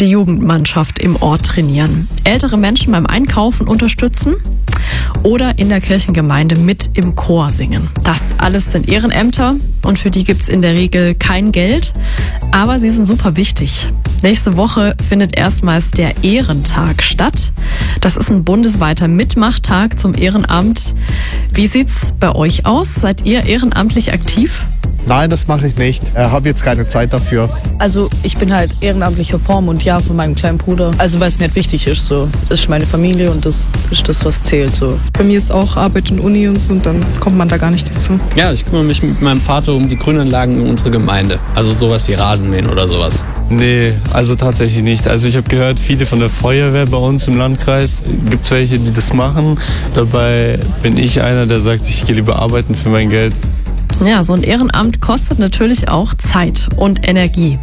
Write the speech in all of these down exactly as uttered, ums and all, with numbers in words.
die Jugendmannschaft im Ort trainieren, ältere Menschen beim Einkaufen unterstützen oder in der Kirchengemeinde mit im Chor singen. Das alles sind Ehrenämter und für die gibt's in der Regel kein Geld, aber sie sind super wichtig. Nächste Woche findet erstmals der Ehrentag statt. Das ist ein bundesweiter Mitmachtag zum Ehrenamt. Wie sieht's bei euch aus? Seid ihr ehrenamtlich aktiv? Nein, das mache ich nicht. Ich habe jetzt keine Zeit dafür. Also ich bin halt ehrenamtlicher Form und ja, von meinem kleinen Bruder. Also weil es mir halt wichtig ist, so. Das ist meine Familie und das ist das, was zählt, so. Bei mir ist auch Arbeit und Uni und so und dann kommt man da gar nicht dazu. Ja, ich kümmere mich mit meinem Vater um die Grünanlagen in unserer Gemeinde. Also sowas wie Rasenmähen oder sowas. Nee, also tatsächlich nicht. Also ich habe gehört, viele von der Feuerwehr bei uns im Landkreis, gibt es welche, die das machen. Dabei bin ich einer, der sagt, ich gehe lieber arbeiten für mein Geld. Ja, so ein Ehrenamt kostet natürlich auch Zeit und Energie.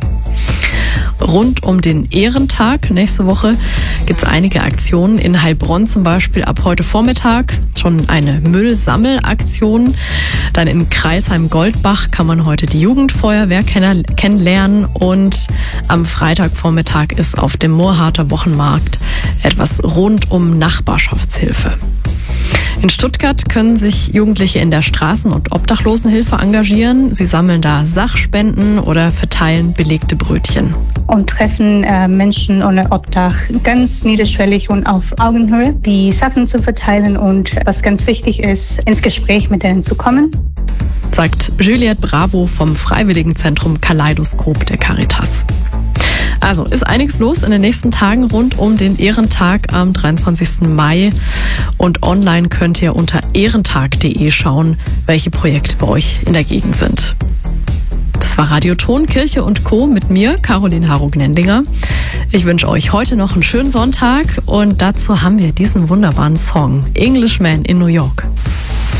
Rund um den Ehrentag nächste Woche gibt es einige Aktionen. In Heilbronn zum Beispiel ab heute Vormittag schon eine Müllsammelaktion. Dann in Kreisheim-Goldbach kann man heute die Jugendfeuerwehr kennenlernen. Und am Freitagvormittag ist auf dem Moorharter Wochenmarkt etwas rund um Nachbarschaftshilfe. In Stuttgart können sich Jugendliche in der Straßen- und Obdachlosenhilfe engagieren. Sie sammeln da Sachspenden oder verteilen belegte Brötchen. Und treffen äh, Menschen ohne Obdach ganz niederschwellig und auf Augenhöhe, die Sachen zu verteilen und, was ganz wichtig ist, ins Gespräch mit denen zu kommen. Sagt Juliette Bravo vom Freiwilligenzentrum Kaleidoskop der Caritas. Also ist einiges los in den nächsten Tagen rund um den Ehrentag am dreiundzwanzigsten Mai. Und online könnt ihr unter ehrentag punkt de schauen, welche Projekte bei euch in der Gegend sind. Das war Radio Ton, Kirche und Co. mit mir, Caroline Harro-Gnendinger. Ich wünsche euch heute noch einen schönen Sonntag und dazu haben wir diesen wunderbaren Song, Englishman in New York.